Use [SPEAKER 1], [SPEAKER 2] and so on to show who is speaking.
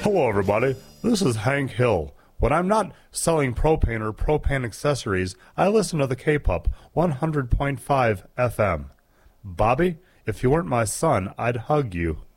[SPEAKER 1] Hello, everybody. This is Hank Hill. When I'm not selling propane or propane accessories, I listen to the K-Pop 100.5 FM. Bobby, if you weren't my son, I'd hug you.